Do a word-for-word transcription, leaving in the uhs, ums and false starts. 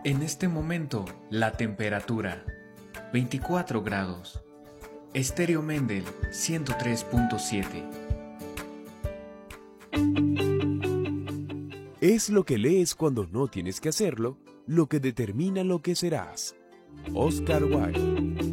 En este momento, la temperatura, veinticuatro grados. Estéreo Mendel, ciento tres punto siete. Es lo que lees cuando no tienes que hacerlo, lo que determina lo que serás. Oscar Wilde.